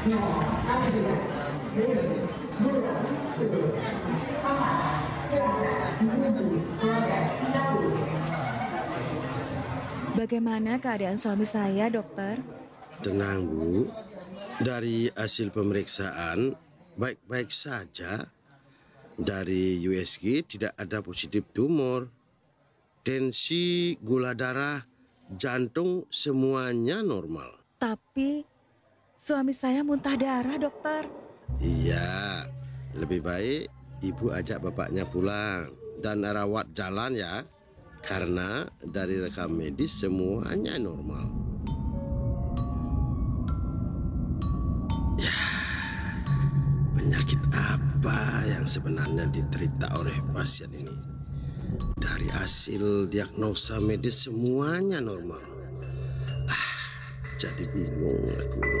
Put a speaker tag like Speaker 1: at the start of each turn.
Speaker 1: Bagaimana keadaan suami saya, dokter?
Speaker 2: Tenang, Bu. Dari hasil pemeriksaan, baik-baik saja. Dari USG tidak ada positif tumor. Tensi, gula darah, jantung semuanya normal.
Speaker 1: Tapi suami saya muntah darah, dokter.
Speaker 2: Iya, lebih baik Ibu ajak bapaknya pulang dan rawat jalan ya. Karena dari rekam medis semuanya normal. Ya, penyakit apa yang sebenarnya diderita oleh pasien ini? Dari hasil diagnosa medis semuanya normal. Jadi bingung aku ini.